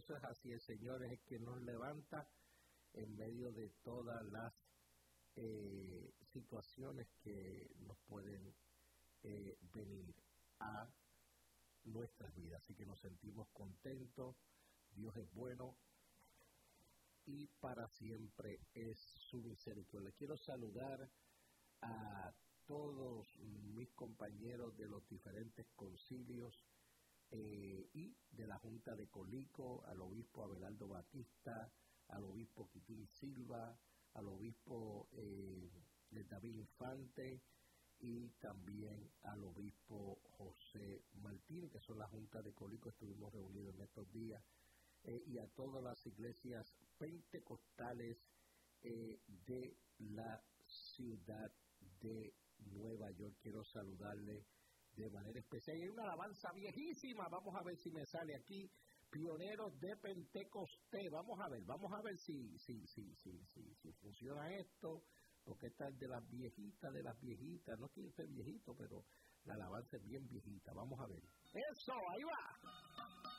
eso es así, el Señor es el que nos levanta en medio de todas las situaciones que nos pueden venir a nuestras vidas. Así que nos sentimos contentos, Dios es bueno y para siempre es su misericordia. Quiero saludar a todos mis compañeros de los diferentes concilios y de la Junta de Colico, al obispo Abelardo Batista, al obispo Quitín Silva, al obispo David Infante y también al obispo José Martínez, que son la Junta de Colico, estuvimos reunidos en estos días, y a todas las iglesias pentecostales de la ciudad de Nueva York. Quiero saludarle de manera especial. Hay una alabanza viejísima, vamos a ver si me sale aquí, Pioneros de Pentecostés. Vamos a ver si funciona esto, porque esta es de las viejitas, no quiero ser viejito, pero la alabanza es bien viejita. Vamos a ver. ¡Eso! ¡Ahí va!